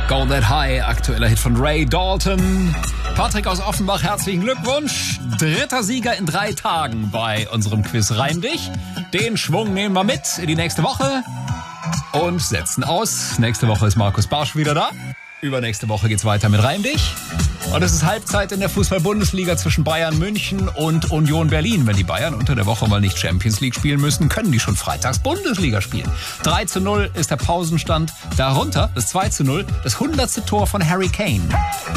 Go That High, aktueller Hit von Ray Dalton. Patrick aus Offenbach, herzlichen Glückwunsch. 3. Sieger in 3 Tagen bei unserem Quiz Reim dich. Den Schwung nehmen wir mit in die nächste Woche und setzen aus. Nächste Woche ist Markus Barsch wieder da. Übernächste Woche geht's weiter mit Reim dich. Und es ist Halbzeit in der Fußball-Bundesliga zwischen Bayern München und Union Berlin. Wenn die Bayern unter der Woche mal nicht Champions League spielen müssen, können die schon freitags Bundesliga spielen. 3:0 ist der Pausenstand. Darunter das 2:0, das 100. Tor von Harry Kane.